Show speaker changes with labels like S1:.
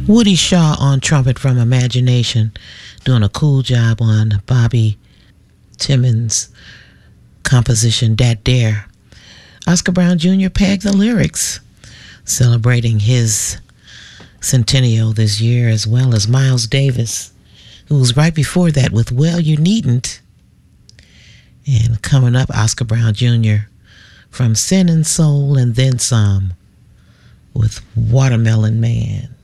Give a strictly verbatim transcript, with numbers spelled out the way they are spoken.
S1: Woody Shaw on trumpet from Imagination, doing a cool job on Bobby Timmons' composition, Dat Dare. Oscar Brown Junior pegged the lyrics, celebrating his centennial this year, as well as Miles Davis, who was right before that with Well You Needn't. And coming up, Oscar Brown Junior from Sin and Soul and Then Some with Watermelon Man.